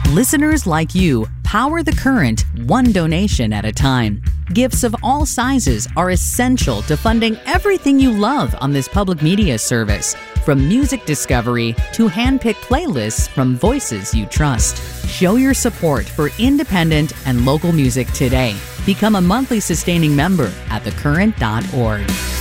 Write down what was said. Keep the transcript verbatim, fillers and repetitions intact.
Listeners like you power The Current, one donation at a time. Gifts of all sizes are essential to funding everything you love on this public media service, from music discovery to hand-picked playlists from voices you trust. Show your support for independent and local music today. Become a monthly sustaining member at the current dot org.